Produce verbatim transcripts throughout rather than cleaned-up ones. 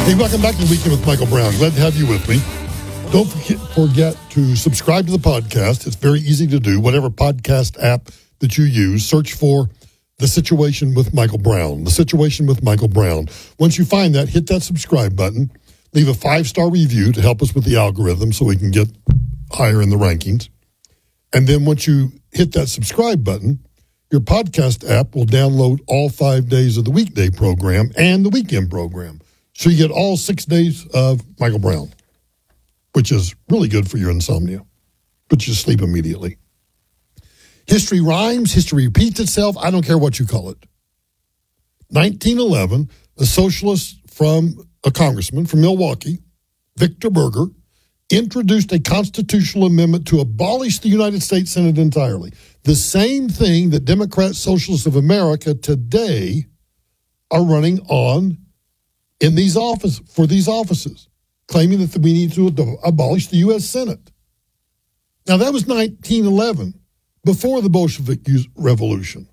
Hey, welcome back to the Weekend with Michael Brown. Glad to have you with me. Don't forget, forget to subscribe to the podcast. It's very easy to do. Whatever podcast app that you use, search for The Situation with Michael Brown. The Situation with Michael Brown. Once you find that, hit that subscribe button. Leave a five-star review to help us with the algorithm so we can get higher in the rankings. And then once you hit that subscribe button, your podcast app will download all five days of the weekday program and the weekend program. So you get all six days of Michael Brown, which is really good for your insomnia. Puts you to sleep immediately. History rhymes. History repeats itself. I don't care what you call it. nineteen eleven, a socialist from a congressman from Milwaukee, Victor Berger, introduced a constitutional amendment to abolish the United States Senate entirely. The same thing that Democrat Socialists of America today are running on in these office for these offices, claiming that we need to abolish the U S Senate. Now, that was nineteen eleven, before the Bolshevik Revolution.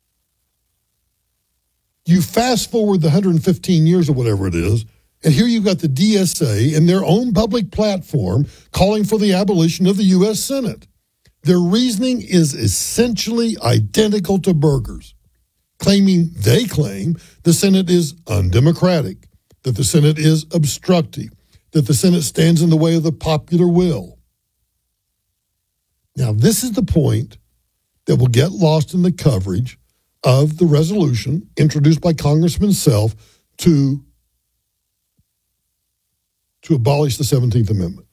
You fast forward the one hundred fifteen years or whatever it is, and here you've got the D S A in their own public platform calling for the abolition of the U S Senate. Their reasoning is essentially identical to Berger's, claiming, they claim, the Senate is undemocratic, that the Senate is obstructive, that the Senate stands in the way of the popular will. Now, this is the point that will get lost in the coverage of the resolution introduced by Congressman Self to, to abolish the seventeenth Amendment.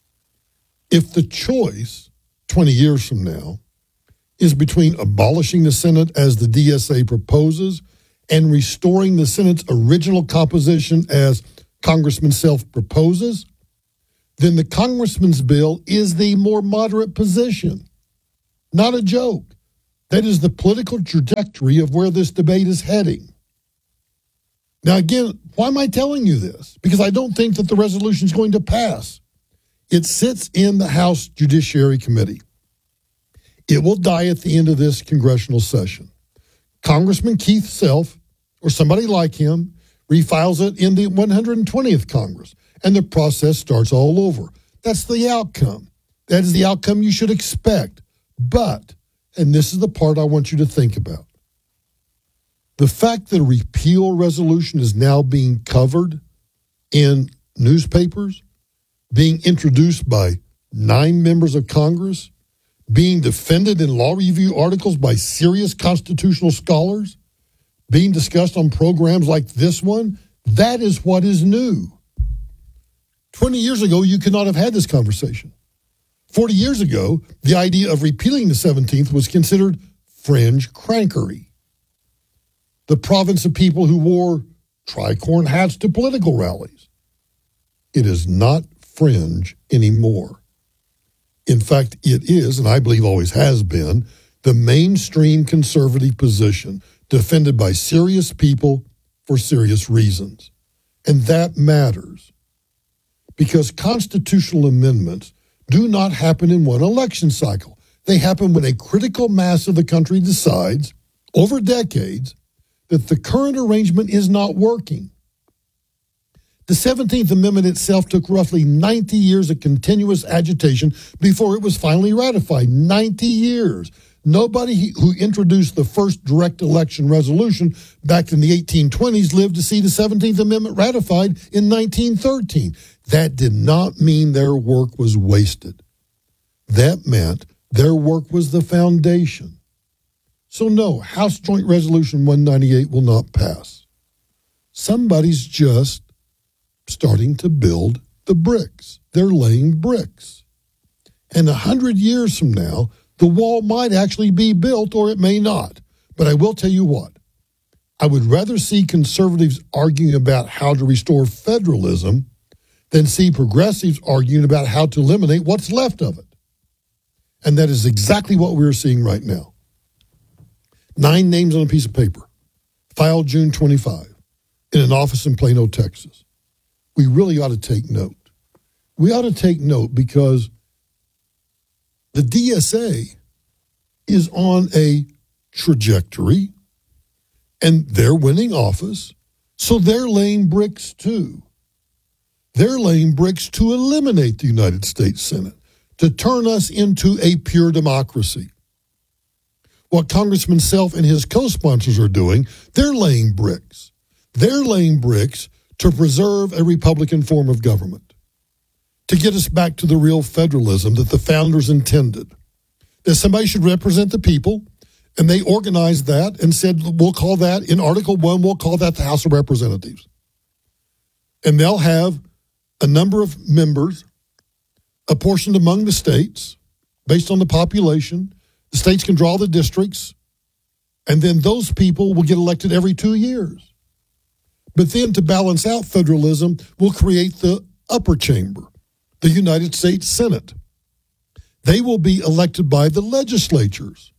If the choice twenty years from now is between abolishing the Senate as the D S A proposes and restoring the Senate's original composition as Congressman Self proposes, then the Congressman's bill is the more moderate position. Not a joke. That is the political trajectory of where this debate is heading. Now, again, why am I telling you this? Because I don't think that the resolution is going to pass. It sits in the House Judiciary Committee. It will die at the end of this congressional session. Congressman Keith Self, or somebody like him, refiles it in the one hundred twentieth Congress, and the process starts all over. That's the outcome. That is the outcome you should expect. But, and this is the part I want you to think about, the fact that a repeal resolution is now being covered in newspapers, being introduced by nine members of Congress, being defended in law review articles by serious constitutional scholars, being discussed on programs like this one, that is what is new. twenty years ago, you could not have had this conversation. forty years ago, the idea of repealing the seventeenth was considered fringe crankery. The province of people who wore tricorn hats to political rallies. It is not fringe anymore. In fact, it is, and I believe always has been, the mainstream conservative position defended by serious people for serious reasons. And that matters because constitutional amendments do not happen in one election cycle. They happen when a critical mass of the country decides over decades that the current arrangement is not working. The seventeenth Amendment itself took roughly ninety years of continuous agitation before it was finally ratified. ninety years. Nobody who introduced the first direct election resolution back in the eighteen twenties lived to see the seventeenth Amendment ratified in nineteen thirteen. That did not mean their work was wasted. That meant their work was the foundation. So no, House Joint Resolution one ninety-eight will not pass. Somebody's just starting to build the bricks. They're laying bricks. And a hundred years from now, the wall might actually be built or it may not. But I will tell you what, I would rather see conservatives arguing about how to restore federalism than see progressives arguing about how to eliminate what's left of it. And that is exactly what we're seeing right now. Nine names on a piece of paper, filed June twenty-fifth, in an office in Plano, Texas. We really ought to take note. We ought to take note because the D S A is on a trajectory and they're winning office, so they're laying bricks too. They're laying bricks to eliminate the United States Senate, to turn us into a pure democracy. What Congressman Self and his co-sponsors are doing, they're laying bricks. They're laying bricks to preserve a Republican form of government, to get us back to the real federalism that the founders intended, that somebody should represent the people, and they organized that and said, we'll call that, in Article one, we'll call that the House of Representatives. And they'll have a number of members apportioned among the states based on the population. The states can draw the districts, and then those people will get elected every two years. But then to balance out federalism, we'll create the upper chamber, the United States Senate. They will be elected by the legislatures.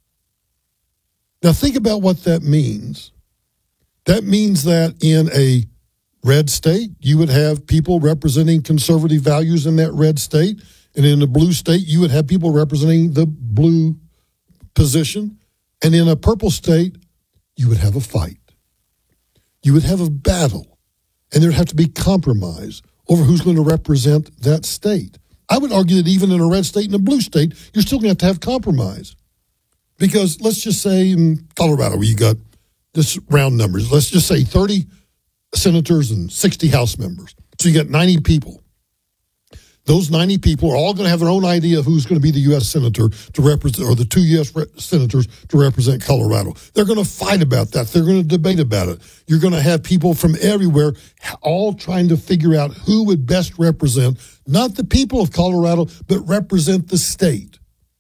Now think about what that means. That means that in a red state, you would have people representing conservative values in that red state. And in a blue state, you would have people representing the blue position. And in a purple state, you would have a fight. You would have a battle. And there'd have to be compromise over who's going to represent that state. I would argue that even in a red state and a blue state, you're still going to have to have compromise. Because let's just say in Colorado, where you got this round numbers, let's just say thirty senators and sixty House members. So you got ninety people. Those ninety people are all going to have their own idea of who's going to be the U S senator to represent, or the two U S re- senators to represent Colorado. They're going to fight about that. They're going to debate about it. You're going to have people from everywhere all trying to figure out who would best represent, not the people of Colorado, but represent the state.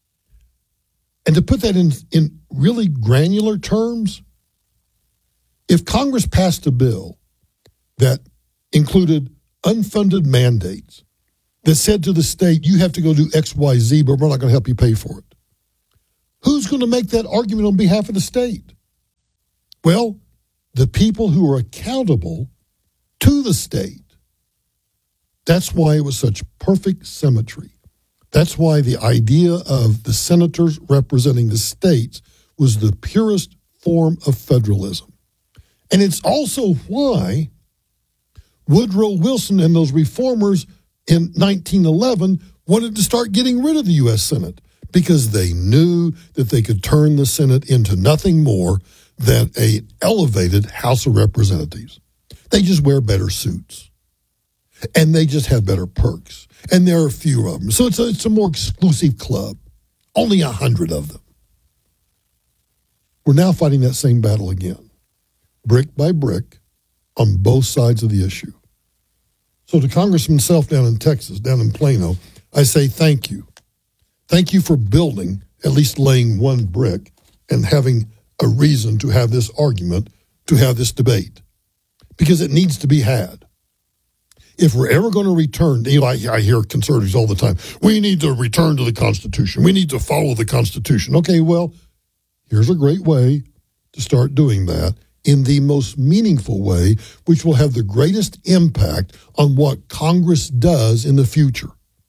And to put that in, in really granular terms, if Congress passed a bill that included unfunded mandates that said to the state, you have to go do X, Y, Z, but we're not going to help you pay for it, who's going to make that argument on behalf of the state? Well, the people who are accountable to the state. That's why it was such perfect symmetry. That's why the idea of the senators representing the states was the purest form of federalism. And it's also why Woodrow Wilson and those reformers in nineteen eleven wanted to start getting rid of the U S Senate, because they knew that they could turn the Senate into nothing more than an elevated House of Representatives. They just wear better suits, and they just have better perks. And there are a few of them. So it's a, it's a more exclusive club. Only a hundred of them. We're now fighting that same battle again, brick by brick, on both sides of the issue. So to Congressman Self down in Texas, down in Plano, I say thank you. Thank you for building, at least laying one brick, and having a reason to have this argument, to have this debate, because it needs to be had. If we're ever going to return, you know, I, I hear conservatives all the time, we need to return to the Constitution. We need to follow the Constitution. Okay, well, here's a great way to start doing that in the most meaningful way, which will have the greatest impact on what Congress does in the future.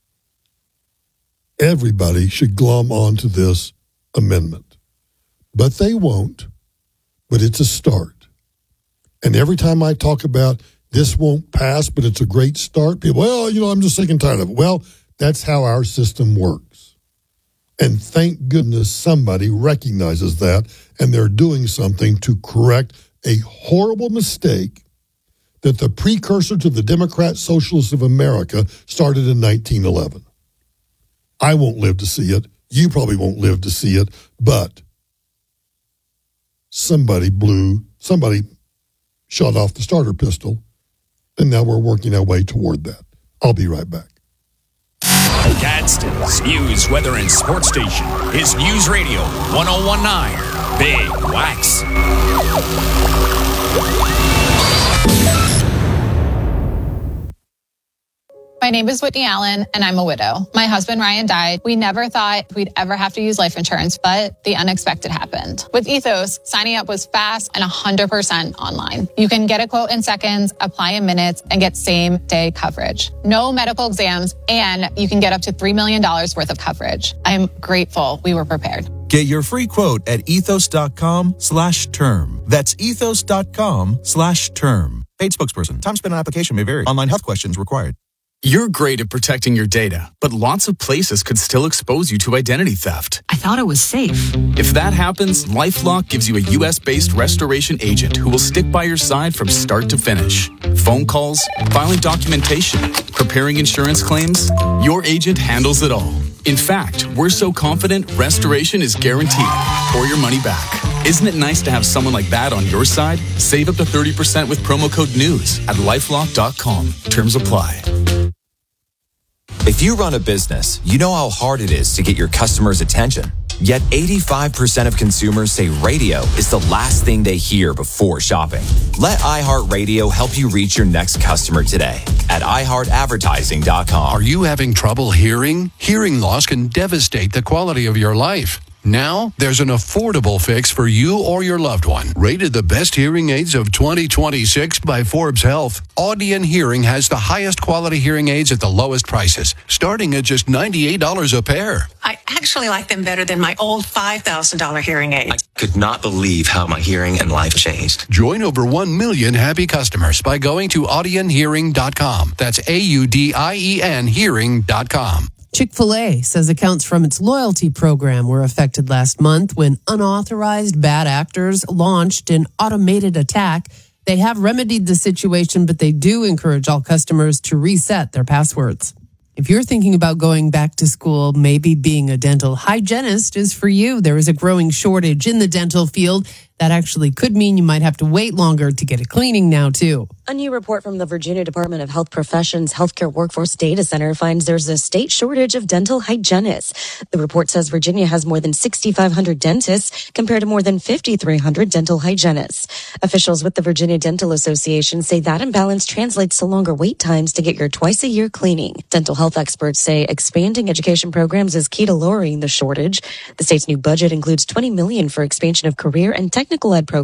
Everybody should glom onto this amendment. But they won't, but it's a start. And every time I talk about this won't pass, but it's a great start, people, well, you know, I'm just sick and tired of it. Well, that's how our system works. And thank goodness somebody recognizes that, and they're doing something to correct a horrible mistake that the precursor to the Democrat Socialists of America started in nineteen eleven. I won't live to see it. You probably won't live to see it, but somebody blew, somebody shot off the starter pistol, and now we're working our way toward that. I'll be right back. Gadsden's News, Weather, and Sports Station is News Radio one oh one point nine Big Wax. My name is Whitney Allen, and I'm a widow. My husband, Ryan, died. We never thought we'd ever have to use life insurance, but the unexpected happened. With Ethos, signing up was fast and one hundred percent online. You can get a quote in seconds, apply in minutes, and get same-day coverage. No medical exams, and you can get up to three million dollars worth of coverage. I'm grateful we were prepared. Get your free quote at ethos.com slash term. That's ethos.com slash term. Paid spokesperson. Time spent on application may vary. Online health questions required. You're great at protecting your data, but lots of places could still expose you to identity theft. I thought it was safe. If that happens, LifeLock gives you a U S-based restoration agent who will stick by your side from start to finish. Phone calls, filing documentation, preparing insurance claims, your agent handles it all. In fact, we're so confident restoration is guaranteed or your money back. Isn't it nice to have someone like that on your side? Save up to thirty percent with promo code NEWS at lifelock dot com. Terms apply. If you run a business, you know how hard it is to get your customers' attention. Yet eighty-five percent of consumers say radio is the last thing they hear before shopping. Let iHeartRadio help you reach your next customer today at i heart advertising dot com. Are you having trouble hearing? Hearing loss can devastate the quality of your life. Now, there's an affordable fix for you or your loved one. Rated the best hearing aids of twenty twenty-six by Forbes Health, Audion Hearing has the highest quality hearing aids at the lowest prices, starting at just ninety-eight dollars a pair. I actually like them better than my old five thousand dollars hearing aids. I could not believe how my hearing and life changed. Join over one million happy customers by going to audion hearing dot com. That's A U D I E N hearing dot com. Chick-fil-A says accounts from its loyalty program were affected last month when unauthorized bad actors launched an automated attack. They have remedied the situation, but they do encourage all customers to reset their passwords. If you're thinking about going back to school, maybe being a dental hygienist is for you. There is a growing shortage in the dental field. That actually could mean you might have to wait longer to get a cleaning now, too. A new report from the Virginia Department of Health Professions Healthcare Workforce Data Center finds there's a state shortage of dental hygienists. The report says Virginia has more than six thousand five hundred dentists compared to more than five thousand three hundred dental hygienists. Officials with the Virginia Dental Association say that imbalance translates to longer wait times to get your twice-a-year cleaning. Dental health experts say expanding education programs is key to lowering the shortage. The state's new budget includes twenty million dollars for expansion of career and technical ed programs.